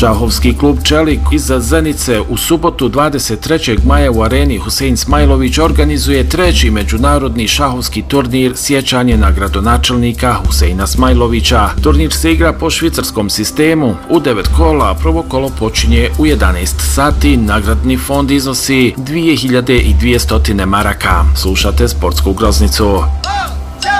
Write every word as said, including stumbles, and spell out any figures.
Šahovski klub Čelik iz Zenice u subotu dvadeset trećeg maja u areni Husein Smajlović organizuje treći međunarodni šahovski turnir sjećanje na gradonačelnika Huseina Smajlovića. Turnir se igra po švicarskom sistemu u devet kola, prvo kolo počinje u jedanaest sati, nagradni fond iznosi dvije hiljade dvjesto maraka. Slušate Sportsku groznicu.